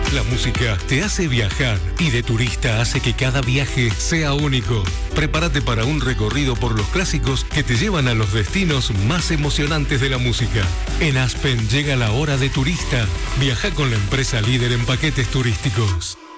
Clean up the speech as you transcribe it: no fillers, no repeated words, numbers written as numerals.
La música te hace viajar y de turista hace que cada viaje sea único. Prepárate para un recorrido por los clásicos que te llevan a los destinos más emocionantes de la música. En Aspen llega la hora de turista. Viaja con la empresa líder en paquetes turísticos.